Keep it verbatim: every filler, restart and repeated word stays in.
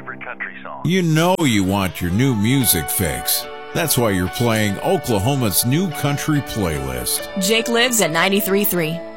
favorite country song. You know you want your new music fix. That's why you're playing Oklahoma's new country playlist. Jake lives at ninety-three point three.